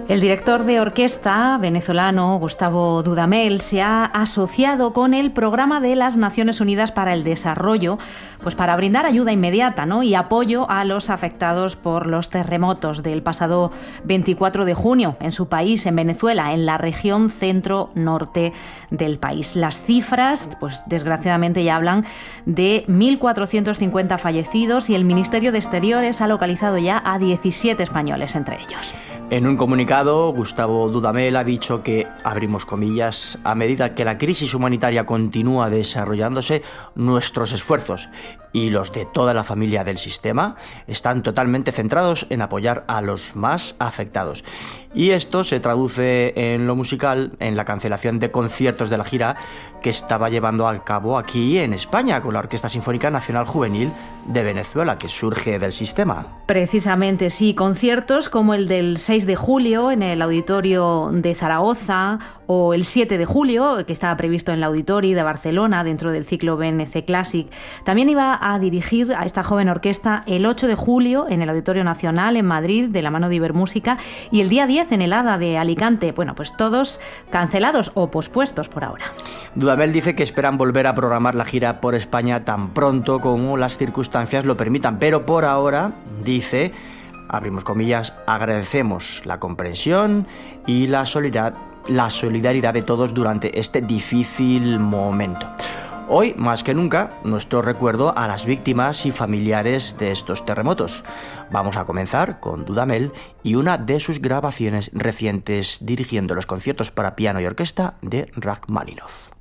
El director de orquesta venezolano Gustavo Dudamel se ha asociado con el Programa de las Naciones Unidas para el Desarrollo, pues para brindar ayuda inmediata, ¿no?, y apoyo a los afectados por los terremotos del pasado 24 de junio en su país, en Venezuela, en la región centro-norte del país. Las cifras, pues desgraciadamente ya hablan de 1.450 fallecidos y el Ministerio de Exteriores ha localizado ya a 17 españoles entre ellos. En un comunicado, Gustavo Dudamel ha dicho que, abrimos comillas, a medida que la crisis humanitaria continúa desarrollándose, nuestros esfuerzos y los de toda la familia del sistema están totalmente centrados en apoyar a los más afectados. Y esto se traduce en lo musical, en la cancelación de conciertos de la gira que estaba llevando a cabo aquí en España con la Orquesta Sinfónica Nacional Juvenil de Venezuela, que surge del sistema. Precisamente, sí, conciertos como el del 6 de julio en el Auditorio de Zaragoza o el 7 de julio, que estaba previsto en el Auditori de Barcelona dentro del ciclo BNC Classic. También iba a dirigir a esta joven orquesta el 8 de julio en el Auditorio Nacional en Madrid, de la mano de Ibermúsica, y el día 10 en el ADA de Alicante. Bueno, pues todos cancelados o pospuestos por ahora. Dudamel dice que esperan volver a programar la gira por España tan pronto como las circunstancias lo permitan, pero por ahora, dice, abrimos comillas, agradecemos la comprensión y la solidaridad de todos durante este difícil momento. Hoy, más que nunca, nuestro recuerdo a las víctimas y familiares de estos terremotos. Vamos a comenzar con Dudamel y una de sus grabaciones recientes dirigiendo los conciertos para piano y orquesta de Rachmaninoff.